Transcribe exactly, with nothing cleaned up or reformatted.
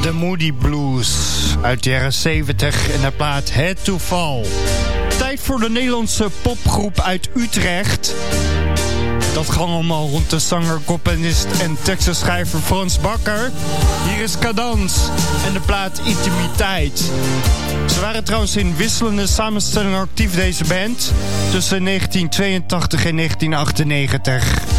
de Moody Blues uit de jaren zeventig en de plaat Het Toeval. Tijd voor de Nederlandse popgroep uit Utrecht. Dat ging allemaal rond de zanger, componist en tekstenschrijver Frans Bakker. Hier is Cadans en de plaat Intimiteit. Ze waren trouwens in wisselende samenstellingen actief, deze band, tussen negentien tweeëntachtig en negentien achtennegentig.